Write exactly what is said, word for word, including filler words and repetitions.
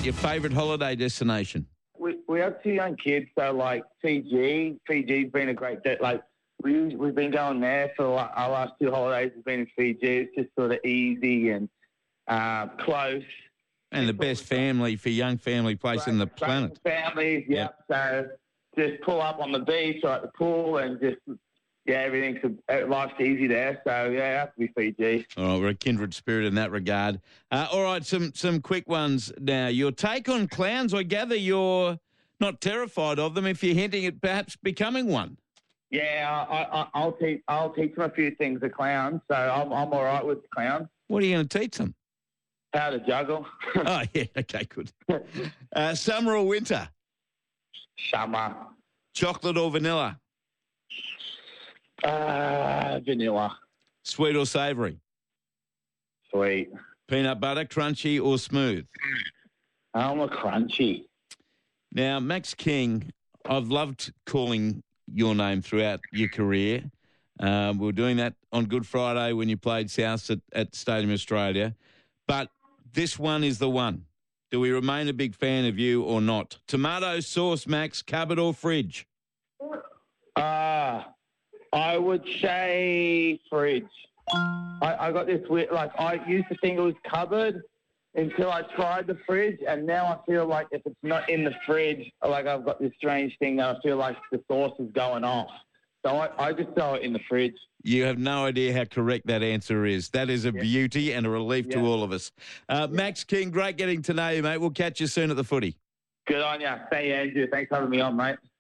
your favourite holiday destination? We we have two young kids, so like Fiji. Fiji's been a great day. Like we we've been going there for like, our last two holidays. Has been in Fiji. It's just sort of easy and uh, close. And the best family for young family place Great, in the great planet. Families, yep. So just pull up on the beach or at the pool and just yeah, everything's life's easy there. So yeah, it has to be Fiji. All right, we're a kindred spirit in that regard. Uh, all right, some some quick ones now. Your take on clowns? I gather you're not terrified of them. If you're hinting at perhaps becoming one. Yeah, I, I, I'll teach I'll teach them a few things. The clowns, so I'm I'm all right with the clowns. What are you going to teach them? How to juggle. Oh yeah, okay, good. Uh, summer or winter? Summer. Chocolate or vanilla? Uh, vanilla. Sweet or savoury? Sweet. Peanut butter, crunchy or smooth? I'm a crunchy. Now, Max King, I've loved calling your name throughout your career. Um, we were doing that on Good Friday when you played South at, at Stadium Australia. But this one is the one. Do we remain a big fan of you or not? Tomato sauce, Max, cupboard or fridge? Uh, I would say fridge. I, I got this weird, like, I used to think it was cupboard until I tried the fridge, and now I feel like if it's not in the fridge, like I've got this strange thing that I feel like the sauce is going off. So I, I just throw it in the fridge. You have no idea how correct that answer is. That is a yeah. beauty and a relief yeah. to all of us. Uh, yeah. Max King, great getting to know you, mate. We'll catch you soon at the footy. Good on you. Hey, Andrew. Thanks for having me on, mate.